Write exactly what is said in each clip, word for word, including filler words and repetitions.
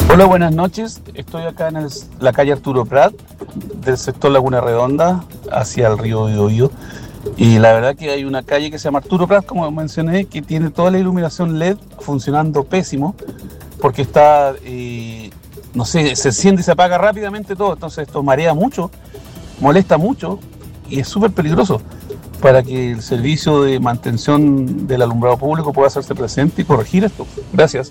Hola, buenas noches. Estoy acá en el- la calle Arturo Prat, del sector Laguna Redonda, hacia el río Biobío. Y la verdad que hay una calle que se llama Arturo Prat, como mencioné, que tiene toda la iluminación L E D funcionando pésimo, porque está, eh, no sé, se enciende y se apaga rápidamente todo. Entonces esto marea mucho, molesta mucho y es súper peligroso para que el servicio de mantención del alumbrado público pueda hacerse presente y corregir esto. Gracias.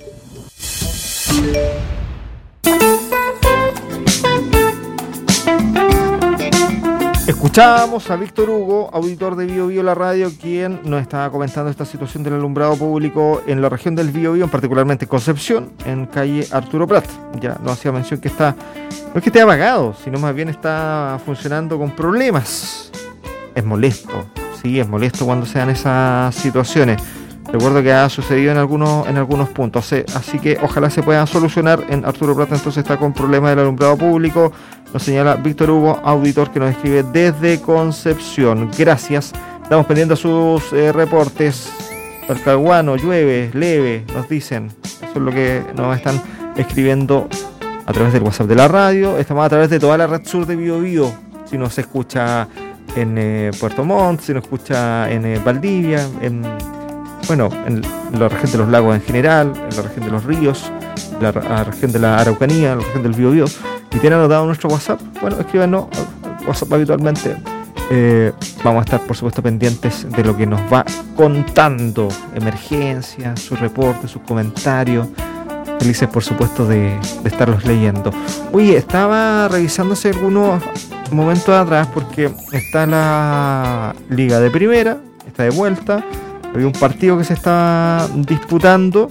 Escuchábamos a Víctor Hugo, auditor de Bio Bio La Radio, quien nos estaba comentando esta situación del alumbrado público en la región del Bio Bio, en particularmente Concepción, en calle Arturo Prat. Ya nos hacía mención que está, no es que esté apagado, sino más bien está funcionando con problemas. Es molesto, sí, es molesto cuando se dan esas situaciones. Recuerdo que ha sucedido en algunos, en algunos puntos, así que ojalá se puedan solucionar. En Arturo Prat entonces está con problemas del alumbrado público, nos señala Víctor Hugo, auditor que nos escribe desde Concepción. Gracias, estamos pendientes de sus eh, reportes. Talcahuano, llueve, leve, nos dicen, eso es lo que nos están escribiendo a través del WhatsApp de la radio. Estamos a través de toda la red sur de Bio Bio, si nos escucha en eh, Puerto Montt, si nos escucha en eh, Valdivia, en... Bueno, en la región de los lagos en general, en la región de los ríos, la, la región de la Araucanía, la región del Biobío, y tienen anotado nuestro WhatsApp, bueno, escríbanos al WhatsApp habitualmente. Eh, vamos a estar, por supuesto, pendientes de lo que nos va contando. Emergencias, sus reportes, sus comentarios. Felices, por supuesto, de, de estarlos leyendo. Oye, estaba revisándose algunos momentos atrás porque está la Liga de Primera, está de vuelta. Había un partido que se está disputando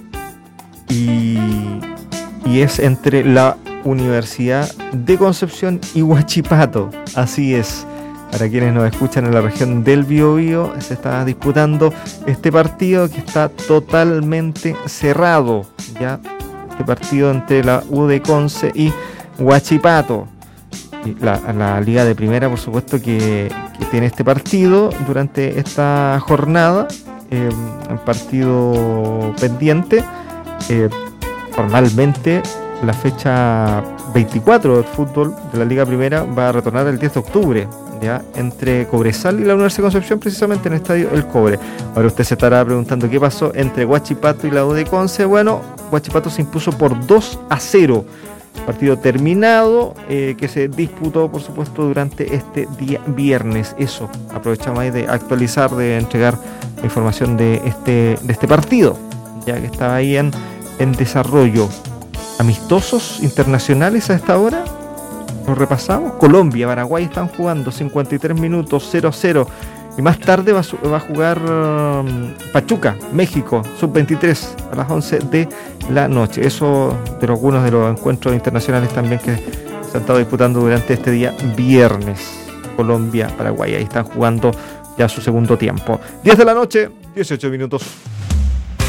y, y es entre la Universidad de Concepción y Huachipato. Así es, para quienes nos escuchan en la región del Biobío, se está disputando este partido que está totalmente cerrado. Ya, este partido entre la U de Conce y Huachipato. La, la Liga de Primera, por supuesto, que, que tiene este partido durante esta jornada, eh, un partido pendiente. Eh, formalmente, la fecha veinticuatro del fútbol de la Liga Primera va a retornar el diez de octubre, ya entre Cobresal y la Universidad de Concepción, precisamente en el estadio El Cobre. Ahora usted se estará preguntando qué pasó entre Huachipato y la U de Conce. Bueno, Huachipato se impuso por dos a cero. Partido terminado, eh, que se disputó, por supuesto, durante este día viernes. Eso, aprovechamos ahí de actualizar, de entregar la información de este, de este partido, ya que estaba ahí en, en desarrollo. Amistosos internacionales a esta hora, los repasamos. Colombia, Paraguay están jugando cincuenta y tres minutos, cero a cero. Y más tarde va a, va a jugar um, Pachuca, México, sub veintitrés, a las once de la noche. Eso de algunos de los encuentros internacionales también que se han estado disputando durante este día viernes. Colombia, Paraguay, ahí están jugando ya su segundo tiempo. diez de la noche, dieciocho minutos.